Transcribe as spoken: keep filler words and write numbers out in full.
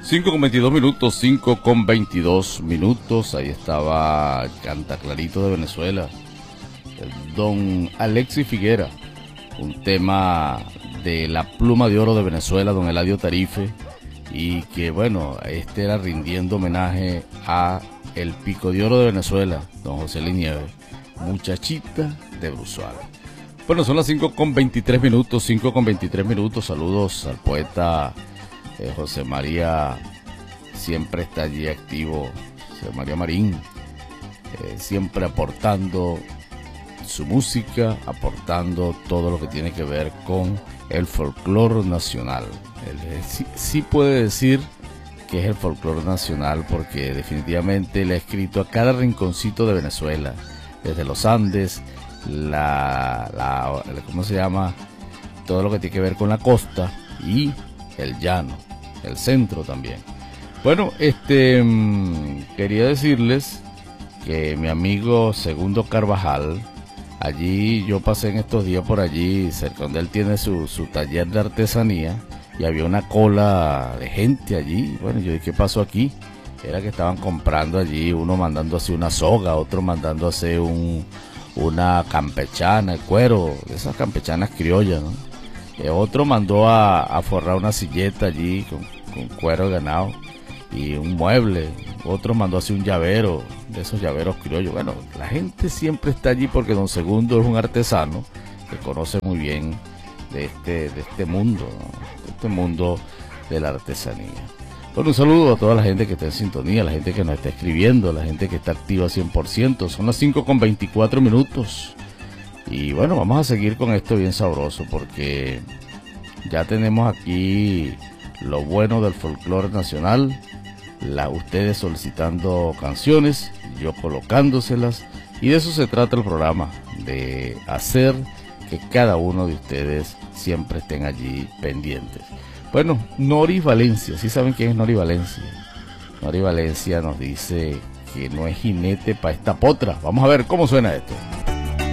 cinco con veintidós minutos, cinco con veintidós minutos. Ahí estaba Canta Clarito de Venezuela, el don Alexis Figuera, un tema de la pluma de oro de Venezuela, don Eladio Tarife, y que bueno, este era rindiendo homenaje a el pico de oro de Venezuela, don José Luis Nieves, Muchachita de Bruzual. Bueno, son las cinco con veintitrés minutos, cinco con veintitrés minutos. Saludos al poeta eh, José María, siempre está allí activo, José María Marín, eh, siempre aportando su música, aportando todo lo que tiene que ver con el folclore nacional. Él, eh, sí, sí puede decir que es el folclore nacional porque definitivamente le ha escrito a cada rinconcito de Venezuela, desde los Andes, la, la, ¿cómo se llama? Todo lo que tiene que ver con la costa y el llano, el centro también. Bueno, este mmm, quería decirles que mi amigo Segundo Carvajal, allí yo pasé en estos días por allí, cerca donde él tiene su, su taller de artesanía, y había una cola de gente allí. Bueno, yo dije, ¿qué pasó aquí? Era que estaban comprando allí, uno mandando así una soga, otro mandando así un, una campechana, el cuero, esas campechanas criollas, ¿no? Eh, otro mandó a, a forrar una silleta allí con, con cuero de ganado y un mueble. Otro mandó así un llavero, de esos llaveros criollos. Bueno, la gente siempre está allí porque don Segundo es un artesano que conoce muy bien de este, de este mundo, ¿no? De este mundo de la artesanía. Bueno, un saludo a toda la gente que está en sintonía, la gente que nos está escribiendo, la gente que está activa cien por ciento. Son las cinco con veinticuatro minutos. Y bueno, vamos a seguir con esto bien sabroso porque ya tenemos aquí lo bueno del folclore nacional, la, ustedes solicitando canciones, yo colocándoselas, y de eso se trata el programa, de hacer que cada uno de ustedes siempre estén allí pendientes. Bueno, Nori Valencia, ¿sí saben quién es Nori Valencia? Nori Valencia nos dice que no es jinete para esta potra. Vamos a ver cómo suena esto.